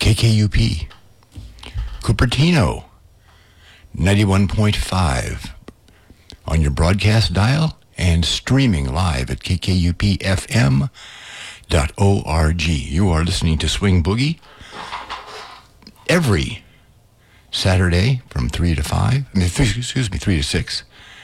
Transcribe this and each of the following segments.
KKUP, Cupertino, 91.5 on your broadcast dial and streaming live at kkupfm.org. You are listening to Swing Boogie every Saturday from 3 to 6.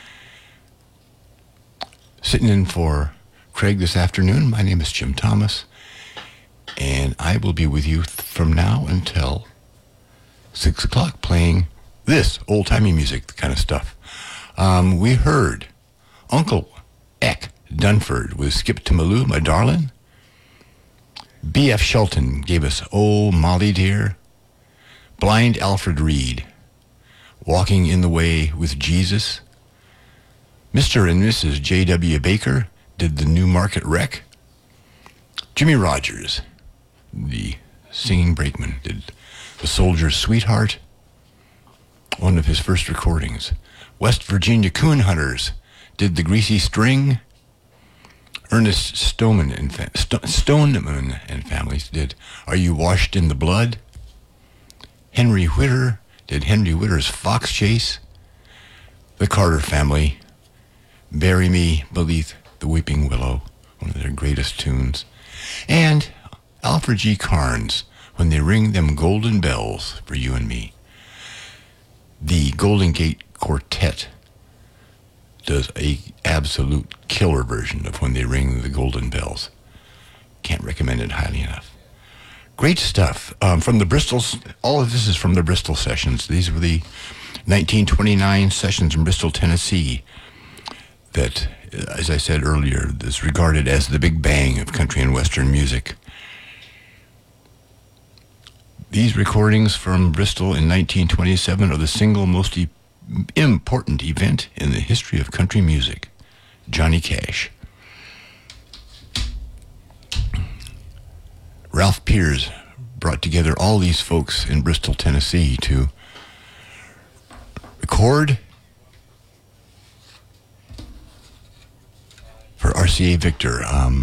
Sitting in for Craig this afternoon. My name is Jim Thomas, and I will be with you from now until 6 o'clock playing this old-timey music, the kind of stuff. We heard Uncle Eck Dunford with Skip to Maloo, My Darlin'. B.F. Shelton gave us Oh, Molly Dear. Blind Alfred Reed, Walking in the Way with Jesus. Mr. and Mrs. J.W. Baker did the Newmarket Wreck. Jimmy Rogers, the singing brakeman, did The Soldier's Sweetheart, one of his first recordings. West Virginia Coon Hunters did The Greasy String. Ernest Stoneman and families did Are You Washed in the Blood? Henry Whitter did Henry Whitter's Fox Chase. The Carter Family, Bury Me Beneath the Weeping Willow, one of their greatest tunes. And Alfred G. Carnes, When They Ring Them Golden Bells for You and Me. The Golden Gate Quartet does a absolute killer version of When They Ring the Golden Bells. Can't recommend it highly enough. Great stuff. From the Bristol, all of this is from the Bristol sessions. These were the 1929 sessions in Bristol, Tennessee that, as I said earlier, is regarded as the Big Bang of country and western music. These recordings from Bristol in 1927 are the single most important event in the history of country music. Johnny Cash. Ralph Peers brought together all these folks in Bristol, Tennessee to record for RCA Victor.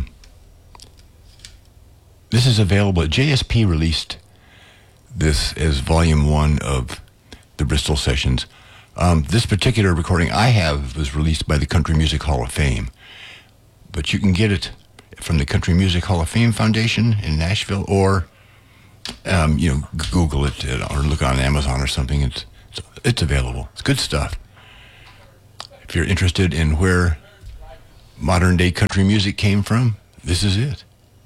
This is available. JSP released this as Volume 1 of the Bristol Sessions. This particular recording I have was released by the Country Music Hall of Fame, but you can get it from the Country Music Hall of Fame Foundation in Nashville, or Google it or look on Amazon or something. It's available. It's good stuff. If you're interested in where modern day country music came from, this is it.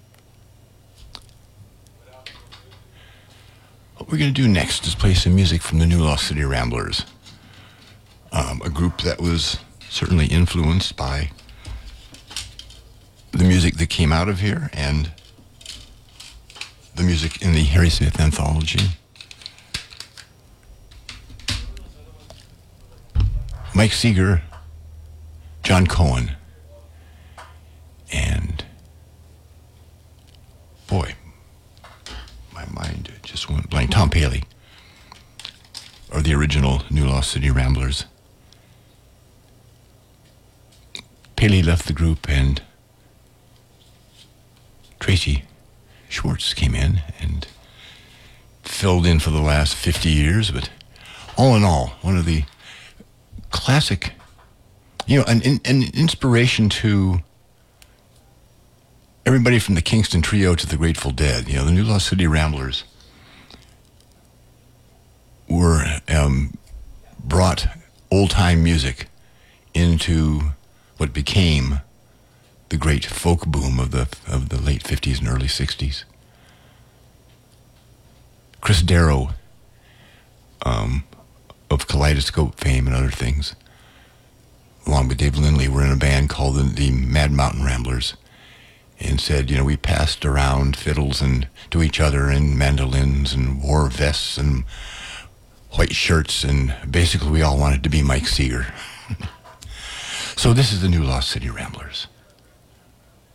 What we're going to do next is play some music from the New Lost City Ramblers, a group that was certainly influenced by the music that came out of here and the music in the Harry Smith anthology. Mike Seeger, John Cohen, and boy, my mind just went blank. Tom Paley are the original New Lost City Ramblers. Paley left the group and Tracy Schwartz came in and filled in for the last 50 years, but all in all, one of the classic, an inspiration to everybody from the Kingston Trio to the Grateful Dead. The New Lost City Ramblers were brought old-time music into what became the great folk boom of the late 50s and early 60s. Chris Darrow, of Kaleidoscope fame and other things, along with Dave Lindley, were in a band called the Mad Mountain Ramblers, and said, we passed around fiddles and to each other and mandolins and wore vests and white shirts, and basically we all wanted to be Mike Seeger. So this is the New Lost City Ramblers.